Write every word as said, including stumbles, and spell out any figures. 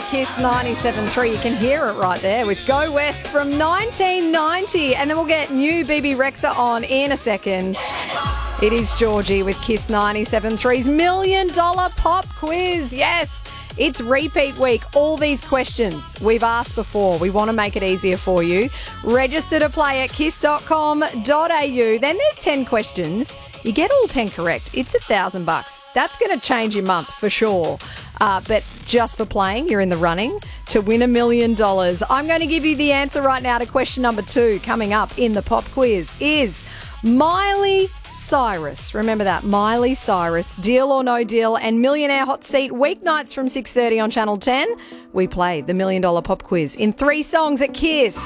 Kiss ninety-seven point three. You can hear it right there with Go West from nineteen ninety. And then we'll get new B B Rexa on in a second. It is Georgie with Kiss ninety-seven point three's Million Dollar Pop Quiz. Yes, it's repeat week. All these questions we've asked before. We want to make it easier for you. Register to play at kiss dot com dot a u. Then there's ten questions. You get all ten correct. It's a thousand bucks. That's going to change your month for sure. Uh, but just for playing, you're in the running to win a million dollars. I'm going to give you the answer right now to question number two coming up in the pop quiz is Miley Cyrus. Remember that, Miley Cyrus. Deal or No Deal and Millionaire Hot Seat weeknights from six thirty on Channel ten. We play the Million Dollar Pop Quiz in three songs at Kiss.